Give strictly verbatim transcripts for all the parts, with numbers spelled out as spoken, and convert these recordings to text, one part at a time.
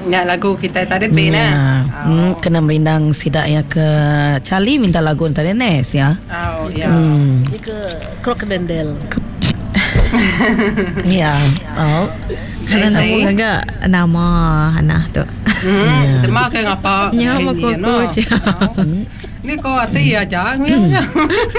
Ya, lagu kita tadi B Ya. nah. Hmm, kena merindang sidak ya ke Charlie minta lagu tadi Nes ya. Oh, ya. Hmm. Ini ke Crocodile. Ya. Oh. Karena nama agak nama Hana tu. Hmm, terima kasih ngapa? Nama Ini, kau no. je. Ni kau hati ya jangan ya.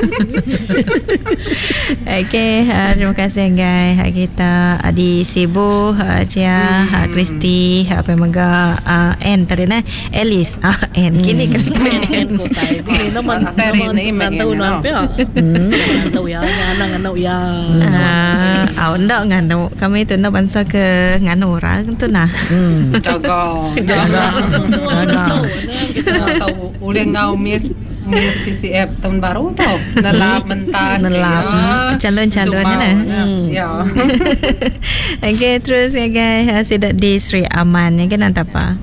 Okey, uh, terima kasih guys. Uh, kita Adi Sibu, uh, Cia, uh, Kristi, apa yang maga uh, N tadi nah, Alice, ah uh, N. Kini kan N ko tayo. Ini naman naman tahu nampi ah. Tahu ya, anak anak ya. Ah, awak ndak nganu. Kami tu nak bangsa ke nganu orang tu nah. Hmm. Jaga. Jaga. Jaga. Kita tahu boleh ngau mis mis P C F tahun baru tau. Nelap mentas. Nelap. Calon-calon ni lah. Ya. Okey, terus ya guys. Uh, Sidak di Sri Aman ya kan apa?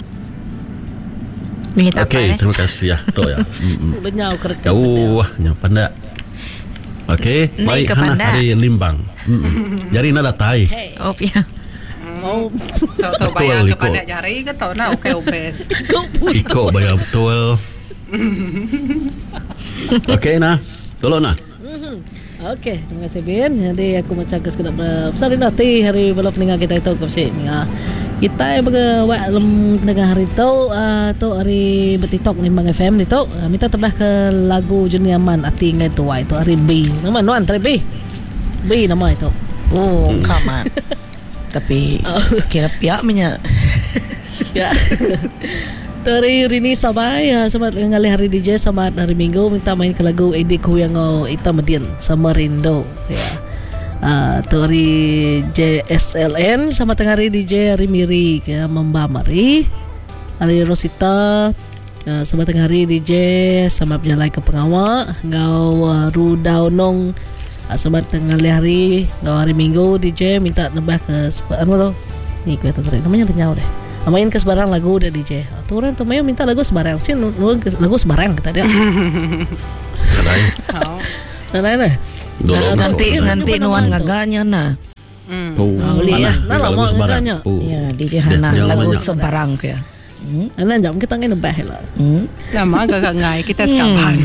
Minta apa? Okey, eh? terima kasih ya. Tok ya. Hmm. Benyau kereta. Jauh wah, nyam pandai. Okey, Naik baik ke Hana Pandai. hari limbang. Hmm. Jari nada tai. Oh, ya. Oh, Tahu-tahu Betul, bayar ikut. kepada jari ke tahu nak okey obes. kau pun. Ikut bayar betul. Okey nah. Tolong nah. Okey, terima kasih Bin. Jadi aku macam ke sekedar besar nanti hari belum peninggal kita itu ke sini. Ya. Kita yang berbuat dalam tengah hari tu, uh, tu hari bertiktok ni Bang F M ni tu, uh, minta tambah ke lagu Juniaman Ati ngai tua itu hari B. Nama nuan tadi B. B nama itu. Oh, kamat. Tapi kira pihak minyak. Ya. Dari Rini Sabai, selamat ngalih hari D J, selamat hari Minggu, minta main ke lagu Edik Kuyangau Ita Median sama Rindo. Ya. Uh, dari J S L N, selamat tengah hari D J hari Miri, ya, Mamba Mari. Hari Rosita, uh, selamat tengah hari D J, selamat berjalan ke pengawak. Ngau uh, Rudau Nong, uh, selamat tengah hari, ngau hari Minggu D J, minta nambah ke sebarang lo. Ni kuih tu tadi, namanya renyau deh. Main ke sebarang lagu udah D J. Tu orang tu main minta lagu sebarang. Sih nuan ke lagu sebarang kata dia. Lain. Nah, nah, nah. Dorong Nanti masuk. nanti nuan ngaganya nah. Oh, Ah, boleh ya. Hana, Nah, lagu lama sebarang. ngaganya. Oh. Ya, D J Hana Dia- dia lagu banyak. sebarang ke ya. Hmm. Anak jam kita ngin bah lah. Hmm. Lama agak ngai kita sekapan.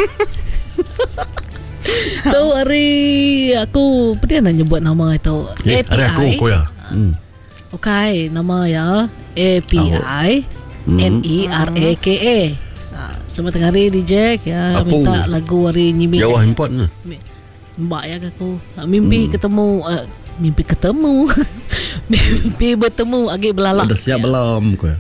Tu hari aku pernah nak nyebut nama itu Eh, A P I. ada aku kau ya. Hmm. Okay, nama ya A P I Hmm. N E R A K A. Ah, semua tengah hari D J ya Apa? minta lagu hari nyimi. Jawah import nah. Mbak ya ke aku. Ah, mimpi ketemu uh, mimpi ketemu. Mimpi bertemu agak belalak. Dah siap belum kau?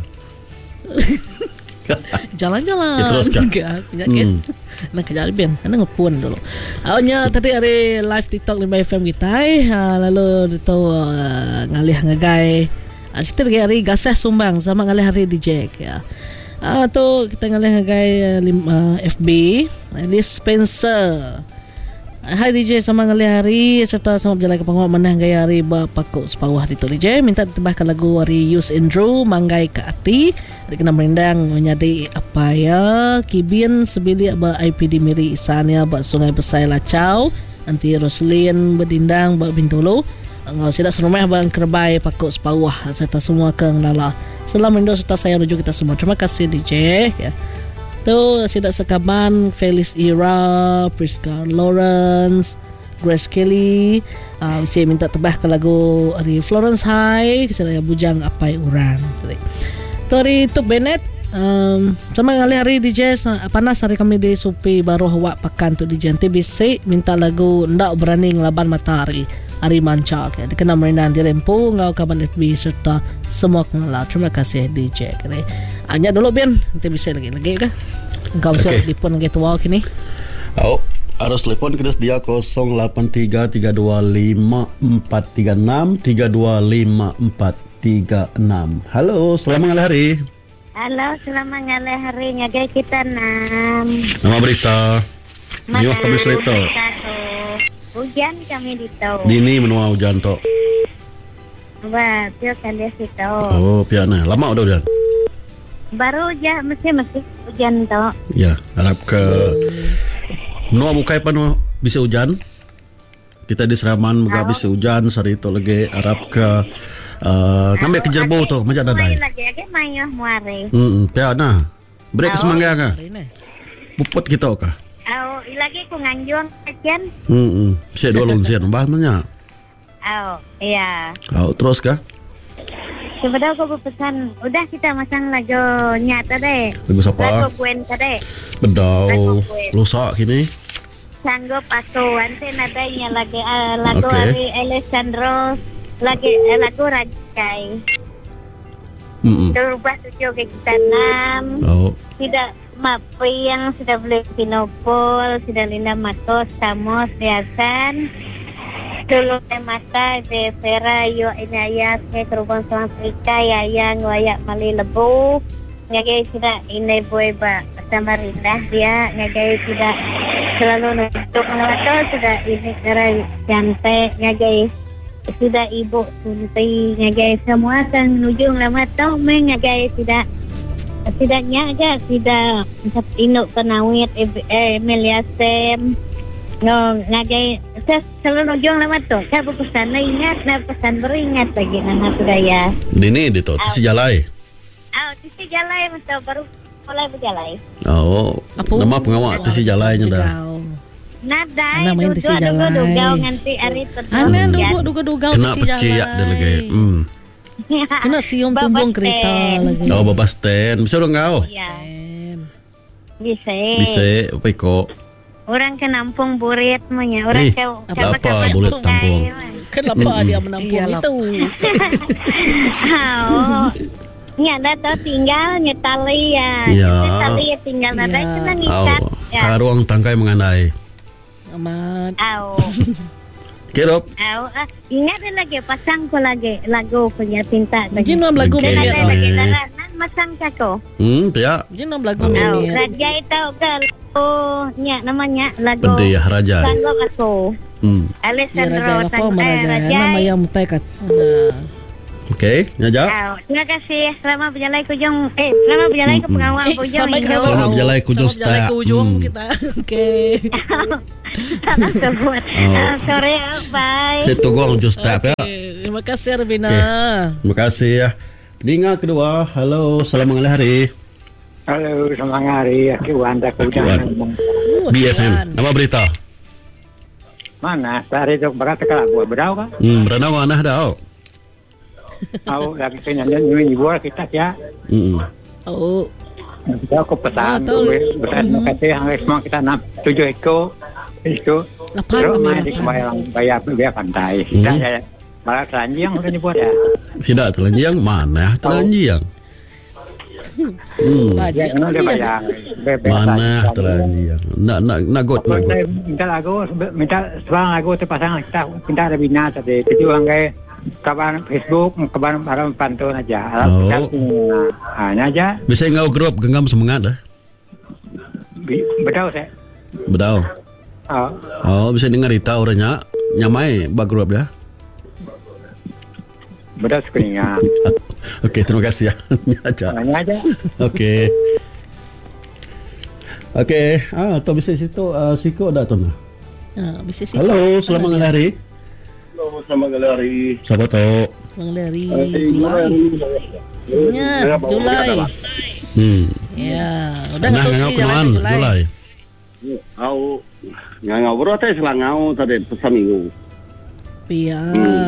Jalan-jalan. Ya, teruskan. Penyakit. Hmm. Nak kerja bian. Nak ngepun dulu. Awalnya tadi hari live TikTok lima F M kita. Uh, lalu itu uh, ngalih ngagai. Uh, kita lagi hari gasah sumbang sama ngalih hari D J ya. Ah uh, tu kita ngalih ngagai uh, lim, uh, F B. Liz Spencer. Hai D J sama ngalih hari serta sama berjalan ke pengawal menang gaya hari bakuk sepawah di tu D J minta ditambahkan lagu hari Use Andrew Manggai ke Ati kena merendang menyadi apa ya Kibin sebilik ba I P D Miri Isania ba Sungai Besai Lacau anti Roslin berdindang ba Bintulu ngau sidak serumah bang kerbai pakuk sepawah serta semua keng lala selamat merindu serta saya menuju kita semua. Terima kasih D J ya. Tu sidak sekaban Felis Ira, Priska Lawrence, Grace Kelly. Uh, saya minta tebah ke lagu dari Florence High, saya bujang apai uran. Tu hari tu Bennett. Um, sama ngali hari D J panas hari kami di Supi baru awak pakan tu D J T B C minta lagu ndak berani ngelaban matahari hari mancak ya dikenal merendah di Lempu ngau kaban F B serta semua kenal. Terima kasih D J kali hanya dulu Bian nanti bisa lagi lagi ke engkau bisa Okay. dipun gitu wow kini. Oh, harus telepon kita sedia kosong lapan tiga tiga dua lima empat tiga enam tiga dua lima empat tiga enam. Halo, selamat ngalih hari. Halo, selamat ngalih hari ngagai kita enam. Nama berita. Ni wah kami cerita. Hujan kami di tau. Dini menua hujan tok. Wah, tio kalian si tau. Oh, pihak nah. Lama udah hujan. Baru aja mesti mesti hujan tau. Ya, harap ke menua bukai panu bisa hujan. Kita di Seraman juga bisa hujan. Sari itu lagi harap ke Uh, ngambil ke jerbo tu macam dah dai. Main lagi, lagi main muare. Hmm, pia nah. Break Oh. semangga ka. Hari ni. Puput kita ka. Oh, lagi ku nganjuang ajen. Hmm, hmm. Saya dua lun sian bah banyak. Oh, iya. Kau terus ka? Sebenarnya aku berpesan, udah kita masang lagu nyata deh. Lagu siapa? Lagu Gwen tadi. Bedau. Lagu Gwen. Lusak kini. Sanggup aku, nanti nadanya lagi uh, lagu Oke. Ari Alessandro, lagi uh, lagu Rajai. Hmm. Berubah tujuh ke kita enam. Oh. Tidak Mapi yang sudah beli Pinopol, sudah Linda Matos, Samos, Riasan. Dulu de mata de Vera yo ini ayah ke kerubang Selang Afrika yang wayak Mali Lebu. Ngagai sudah ini boy ba Samarinda dia ngagai sudah selalu untuk mengatur sudah ini cara cantik ngagai sudah ibu sunti ngagai semua kan menuju lama tahu men ngagai sudah tidaknya aja tidak inuk penawit eh Meliasem no ngagai selalu nujung lama tu saya berpesan na ingat na pesan beringat bagi anak budaya Dini di tu si jalai. ah tisi jalai masa baru mulai berjalai Oh. Apa? Nama pengawal tu si jalai nya dah. Jegau. nadai Anak main tisi duduk jalai. duduk dugau nganti hari Ana duduk duduk dugau Kena si peciak dia lagi. Hmm. Kena siom tumbung kereta lagi. Oh, baba stand. Bisa dong kau? ya Em. bisa Bisa, apa iko? orang ke Nampung Burit punya orang Eh, ke apa kapan-kapan Burit sungai, Tampung? man. Kenapa dia menampung Iyalah. itu? Oh, nya dah tahu tinggal nyetali ya. Ya. Nyetali ya tinggal nada Ya. kena ngikat. Oh, Ya. karuang tangkai mengandai. Amat. Au. Kirop. Au. Ah, ingat ada lagi pasang ko lagi lagu punya cinta. Mungkin nam lagu Okey. Dengan mimir. ada lagi Eh. daranan masang kako. Hmm, pia. Mungkin nam lagu Oh. Au. mimir. Raja itu ke lagu nya namanya lagu. Bende ya raja. Sanggup aku. Hmm. Ya Alessandro raja apa Sang- eh, maraja? Raja. Nama yang mutai kat. Nah. Okey, nyajak. Au. Terima kasih. Selamat berjalan ke ujung. Eh, selamat berjalan ke Mm-mm. pengawal Eh, ujung. selamat Indo. berjalan. Selamat berjalan ke ujung Selamat berjalan start. ke ujung Hmm. kita. Okey. Salah sebut. Oh. Ah, sorry, ah, bye. Saya tunggu just step ya. Okey. Terima kasih Arbina. Terima kasih ya. Pendengar kedua, halo, selamat hari. Halo, selamat hari. Aku Wanda Aku Kujan. Wanda. Uh, B S Tuan. M. Nama berita? Mana? Tadi tu berat kalau buat berau kan? Hmm, berenang mana dah? Aku lagi kenyanyi nyanyi buat kita ya. Hmm. Oh. Kita aku Ah, pesan. tahu. Berat Mhm. kata yang semua kita nak tujuh ekor. Itu. Lapan Terus kami main di lapan. sembarang bayar bayar pantai. Mhm. Kita ya. Malah telanjang udah dibuat ya. Tidak telanjang mana? Telanjang. Hmm. Baji. Ya, kena dia bayar. Bebas Mana saja. telanjang? Nak nak nak got nak got. Minta lagu, minta sebarang lagu terpasang kita minta ada bina tadi. Tujuh anggai kabar Facebook, kabar barang pantun aja. Oh. Hanya aja. Bisa ngau grup genggam semangat dah. Betul saya. Bedau. Oh. Oh, bisa dengar kita orangnya nyamai bag grup ya. Betul sekalinya. Okey, terima kasih ya. Aja. Hanya aja. Okey. Okey, ah, tu bisa situ uh, Siko dah tu. Ah, bisa sih. Halo, selamat hari. Halo, selamat hari. Siapa tahu? Mengeleri Julai. Ya, Julai. Hmm. Ya, udah Nah, nggak tahu ngau sih kenalan, Julai. Julai. Au ngau bro teh selangau tadi pesan minggu. Iya.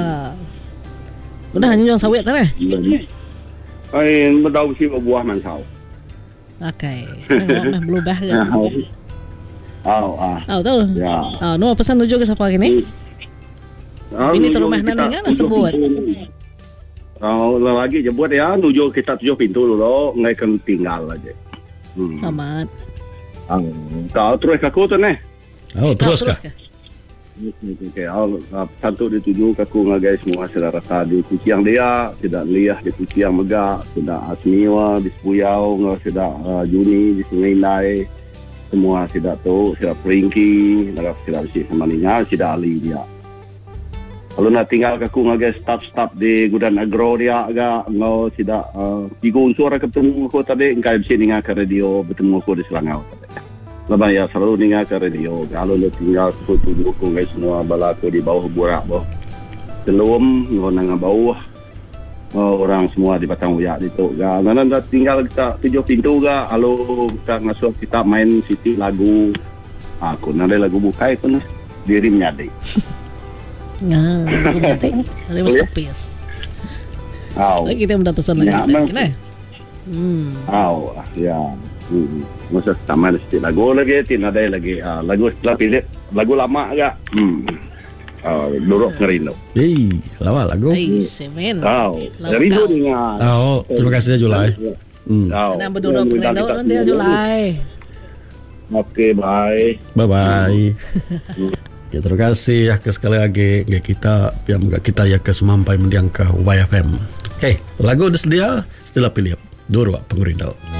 Udah hanya yang sawit tadi. Ai bedau si buah mansau. Oke. Tengok mah berubah ke? Au ah. Oh, tahu. Ya. Oh, no pesan tujuh ke siapa gini? Ini tu rumah nana kan sebut. Oh, lagi je buat ya, nuju kita tujuh pintu dulu, ngai kan tinggal aja. Hmm. Amat. Ah, kau terus aku tu nih. Oh, terus kah? ke? Oke, okay, satu dituju kaku ngagai semua saudara tadi kuciang dia tidak liah di kuciang megak tidak asmiwa di Sepuyau nggak tidak uh, Juni di Sungai Indai semua tidak tahu tidak peringki tidak tidak bersih sama ninya tidak ali dia kalau nak tinggal kaku ngagai staff-staff di Gudan Agro dia agak nggak tidak uh, tiga unsur ketemu aku tadi engkau bersih ninga ke radio bertemu aku di Selangau tadi. Lepas ya selalu dengar ke radio. Kalau lu tinggal kutu buku guys semua balaku di bawah burak bawah. Selum ngau nang bawah. Oh, orang semua di Batang Uyak itu. Ya, nanti dah tinggal kita tujuh pintu ga. Halo, kita ngasuh kita main Siti lagu. Aku nanti lagu bukai pun diri menyadi. Nah, lagu menyadi. Dari masterpiece. Aw. Lagi kita mendatusan lagi. Ya, Nah. Hmm. Aw, ya. Hmm. Masa kita main Siti lagu lagi, tidak ada lagi. Uh, lagu setelah pilih lagu lama ga. Hmm. Uh, Dorok Ngerindu. Hei, lama lagu. Hai, semen. Tahu. Lagu Rindu kau. dengan. Oh, terima kasih Julai. Hmm. Tahu. Ada berdua pengendau dia Julai. Oke, bye. Bye bye. Ya, terima kasih ya ke sekali lagi ya kita yang kita ya ke semampai mendiang ke Y F M. Oke, lagu udah sedia, setelah pilih dua pengurindau.